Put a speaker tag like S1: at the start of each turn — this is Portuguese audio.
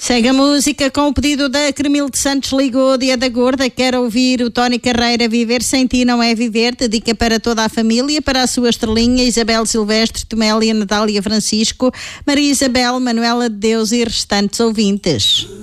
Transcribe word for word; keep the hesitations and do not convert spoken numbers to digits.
S1: Segue a música com o pedido da Cremil de Santos, ligou, dia da gorda, quer ouvir o Tony Carreira, Viver Sem Ti Não É Viver, dedica para toda a família, para a sua estrelinha, Isabel Silvestre, Tomélia, Natália Francisco, Maria Isabel, Manuela de Deus e restantes ouvintes.